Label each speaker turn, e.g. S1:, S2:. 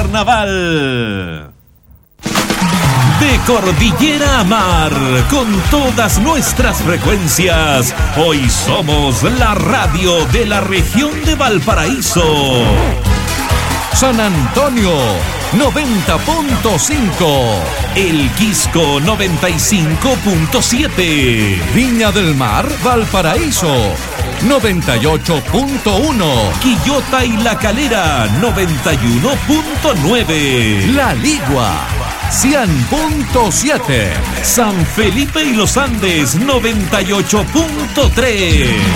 S1: carnaval. De cordillera a mar, con todas nuestras frecuencias, hoy somos la radio de la región de Valparaíso.
S2: San Antonio 90.5,
S1: El Quisco 95.7,
S2: Viña del Mar, Valparaíso 98.1,
S1: Quillota y La Calera 91.9,
S2: La Ligua 100.7,
S1: San Felipe y los Andes 98.3.